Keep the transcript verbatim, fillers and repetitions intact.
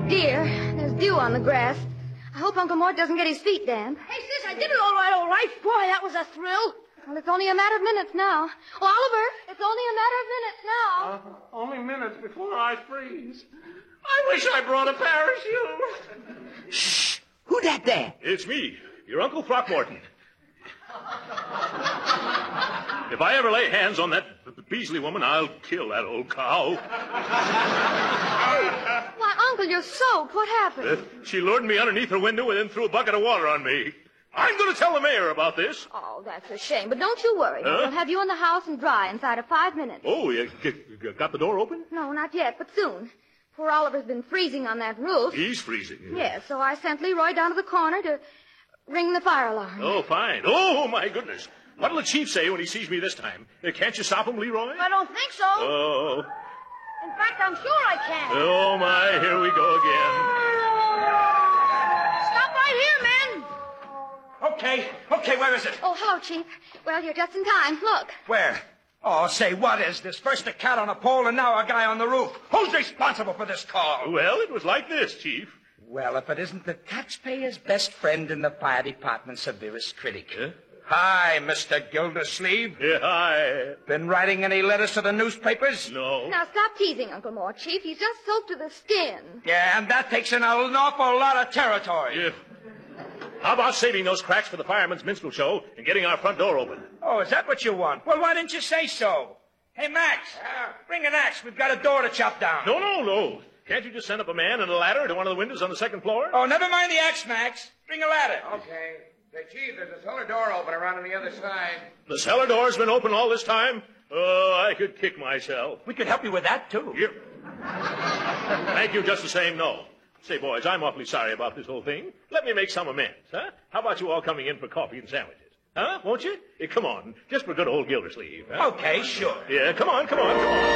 dear. There's dew on the grass. I hope Uncle Mort doesn't get his feet damp. Hey, sis, I did it all right, all right. Boy, that was a thrill. Well, it's only a matter of minutes now. Oh, Oliver, it's only a matter of minutes now. Uh, only minutes before I freeze. I wish I brought a parachute. Shh! Who that there? It's me, your Uncle Throckmorton. If I ever lay hands on that Beasley woman, I'll kill that old cow. Why, Uncle, you're soaked. What happened? Uh, she lured me underneath her window and then threw a bucket of water on me. I'm going to tell the mayor about this. Oh, that's a shame. But don't you worry. Huh? We'll have you in the house and dry inside of five minutes. Oh, you, you got the door open? No, not yet, but soon. Poor Oliver's been freezing on that roof. He's freezing. Yes, so I sent Leroy down to the corner to ring the fire alarm. Oh, fine. Oh, my goodness. What'll the chief say when he sees me this time? Uh, can't you stop him, Leroy? I don't think so. Oh. In fact, I'm sure I can. Oh, my, here we go again. Stop right here, men. Okay, okay, where is it? Oh, hello, Chief. Well, you're just in time. Look. Where? Oh, say, what is this? First a cat on a pole and now a guy on the roof. Who's responsible for this call? Well, it was like this, Chief. Well, if it isn't the taxpayer's best friend in the fire department's severest critic. Huh? Hi, Mister Gildersleeve. Yeah, hi. Been writing any letters to the newspapers? No. Now, stop teasing, Uncle Mort, Chief. He's just soaked to the skin. Yeah, and that takes in an awful lot of territory. Yeah. How about saving those cracks for the fireman's minstrel show and getting our front door open? Oh, is that what you want? Well, why didn't you say so? Hey, Max, bring an axe. We've got a door to chop down. No, no, no. Can't you just send up a man and a ladder to one of the windows on the second floor? Oh, never mind the axe, Max. Bring a ladder. Okay. Say, Chief, there's a cellar door open around on the other side. The cellar door's been open all this time? Oh, I could kick myself. We could help you with that, too. Here. Thank you just the same, no. Say, boys, I'm awfully sorry about this whole thing. Let me make some amends, huh? How about you all coming in for coffee and sandwiches? Huh? Won't you? Yeah, come on. Just for good old Gildersleeve. Huh? Okay, sure. Yeah, come on, come on, come on.